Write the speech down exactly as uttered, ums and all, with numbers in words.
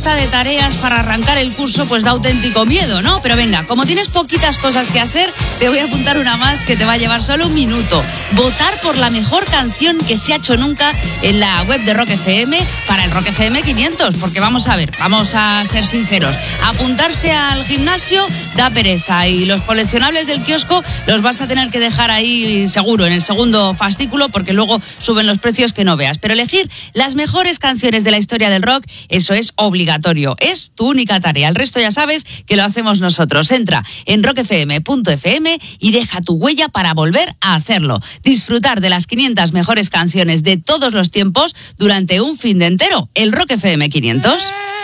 lista de tareas para arrancar el curso pues da auténtico miedo, ¿no? Pero venga, como tienes poquitas cosas que hacer, te voy a apuntar una más que te va a llevar solo un minuto. Votar por la mejor canción que se ha hecho nunca en la web de Rock F M para el Rock F M quinientos, porque vamos a ver, vamos a ser sinceros, apuntarse al gimnasio da pereza y los coleccionables del kiosco los vas a tener que dejar ahí seguro en el segundo fascículo porque luego suben los precios que no veas. Pero elegir las mejores canciones de la historia del rock, eso es obligatorio, es tu única tarea. El resto ya sabes que lo hacemos nosotros. Entra en rock f m punto f m y deja tu huella para volver a hacerlo. Disfrutar de las quinientas mejores canciones de todos los tiempos durante un fin de entero. El Rock F M quinientos.